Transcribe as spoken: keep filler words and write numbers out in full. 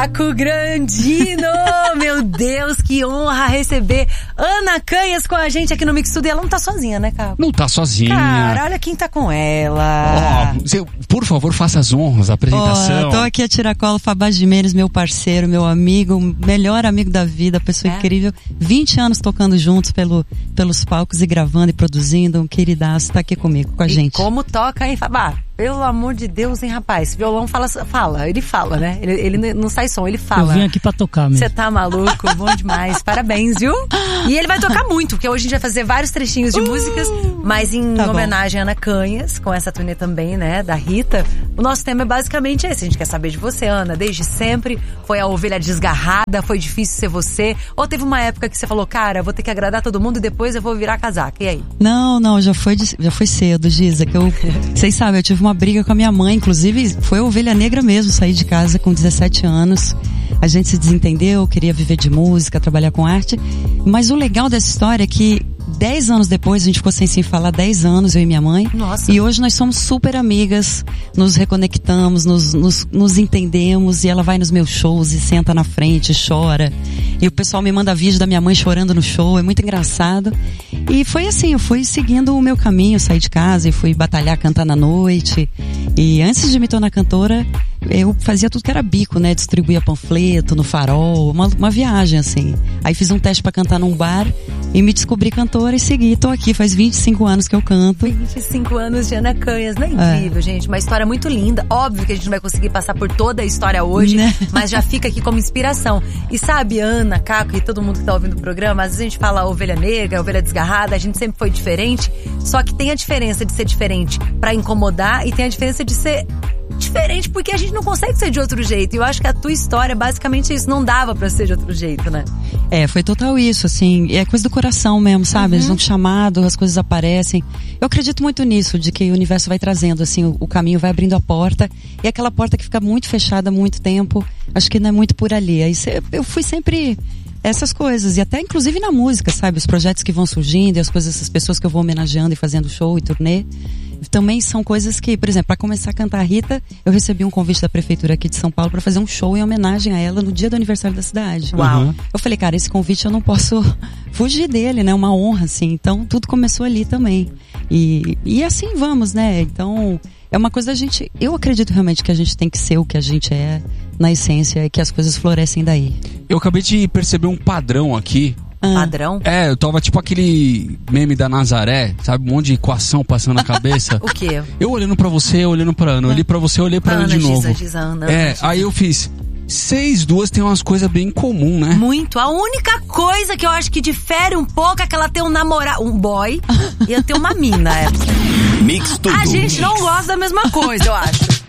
Caco Grandino, meu Deus, que honra receber Ana Canhas com a gente aqui no Mix Tudo. E ela não tá sozinha, né, Caco? Não tá sozinha. Cara, olha quem tá com ela. Ó, oh, por favor, faça as honras, a apresentação. Oh, tô aqui a Tiracolo, Fabá Jimenez, meu parceiro, meu amigo, melhor amigo da vida, pessoa é. incrível. vinte anos tocando juntos pelo, pelos palcos e gravando e produzindo. Um queridaço, tá aqui comigo, com a e gente. Como toca, hein, Fabá? Pelo amor de Deus, hein, rapaz? Violão fala, fala, ele fala, né? Ele, ele não sai som, ele fala. Eu vim aqui pra tocar mesmo. Você tá maluco? Bom demais. Parabéns, viu? E ele vai tocar muito, porque hoje a gente vai fazer vários trechinhos de uh, músicas, mas em tá homenagem a Ana Canhas, com essa turnê também, né, da Rita. O nosso tema é basicamente esse. A gente quer saber de você, Ana, desde sempre. Foi a ovelha desgarrada? Foi difícil ser você? Ou teve uma época que você falou, cara, vou ter que agradar todo mundo e depois eu vou virar casaca? E aí? Não, não, já foi, já foi cedo, Giza, que eu... Vocês sabem, eu tive uma briga com a minha mãe, inclusive foi a ovelha negra mesmo, saí de casa com dezessete anos. A gente se desentendeu, queria viver de música, trabalhar com arte. Mas o legal dessa história é que dez anos depois, a gente ficou sem se falar dez anos, eu e minha mãe. Nossa. E hoje nós somos super amigas, nos reconectamos, nos, nos, nos entendemos, e ela vai nos meus shows e senta na frente, chora. E o pessoal me manda vídeo da minha mãe chorando no show, é muito engraçado. E foi assim, eu fui seguindo o meu caminho, saí de casa e fui batalhar, cantar na noite. E antes de me tornar cantora, eu fazia tudo que era bico, né? Distribuía panfleto no Farol, uma, uma viagem assim. Aí fiz um teste pra cantar num bar e me descobri cantora e segui. Tô aqui, faz vinte e cinco anos que eu canto. vinte e cinco anos de Ana Canhas, não é incrível, é. gente? Uma história muito linda. Óbvio que a gente não vai conseguir passar por toda a história hoje, né? Mas já fica aqui como inspiração. E sabe, Ana, Caco e todo mundo que tá ouvindo o programa, às vezes a gente fala ovelha negra, ovelha desgarrada, a gente sempre foi diferente. Só que tem a diferença de ser diferente pra incomodar e tem a diferença de ser diferente porque a gente não consegue ser de outro jeito. E eu acho que a tua história, basicamente, isso não dava pra ser de outro jeito, né? É, foi total isso, assim. É coisa do coração mesmo, sabe? Eles Uhum. dão chamado, as coisas aparecem. Eu acredito muito nisso, de que o universo vai trazendo, assim, o, o caminho vai abrindo a porta. E aquela porta que fica muito fechada há muito tempo, acho que não é muito por ali. Aí cê, eu fui sempre... essas coisas, e até inclusive na música, sabe? Os projetos que vão surgindo e as coisas, essas pessoas que eu vou homenageando e fazendo show e turnê, também são coisas que, por exemplo, para começar a cantar a Rita, eu recebi um convite da prefeitura aqui de São Paulo para fazer um show em homenagem a ela no dia do aniversário da cidade. Uau! Uhum. Eu falei, cara, esse convite eu não posso fugir dele, né? Uma honra, assim. Então, tudo começou ali também. E, e assim vamos, né? Então... é uma coisa da gente... eu acredito realmente que a gente tem que ser o que a gente é na essência e que as coisas florescem daí. Eu acabei de perceber um padrão aqui. Ah. Padrão? É, eu tava tipo aquele meme da Nazaré, sabe? Um monte de equação passando na cabeça. O quê? Eu olhando pra você, olhando pra Ana. Eu olhei pra você, eu olhei pra Ana, Ana de novo. Giza, Giza, Ana, é, Giza. aí eu fiz... Vocês duas têm umas coisas bem comum, né? Muito. A única coisa que eu acho que difere um pouco é que ela tem um namorado, um boy, e eu tenho uma mina. É. Mix Tudo. A gente não gosta da mesma coisa, eu acho.